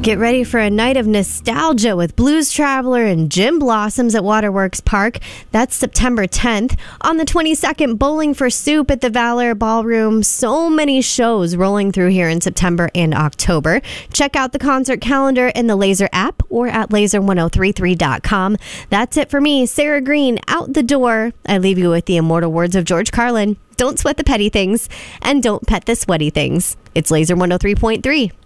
Get ready for a night of nostalgia with Blues Traveler and Gin Blossoms at Waterworks Park. That's September 10th. On the 22nd, Bowling for Soup at the Valor Ballroom. So many shows rolling through here in September and October. Check out the concert calendar in the Laser app or at laser1033.com. That's it for me, Sarah Green, out the door. I leave you with the immortal words of George Carlin. Don't sweat the petty things and don't pet the sweaty things. It's Laser 103.3.